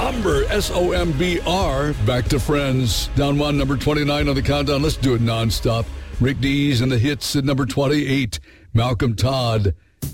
Somber, S-O-M-B-R. Back to Friends. Down one, number 29 on the countdown. Let's do it nonstop. Rick Dees and the Hits at number 28. Malcolm Todd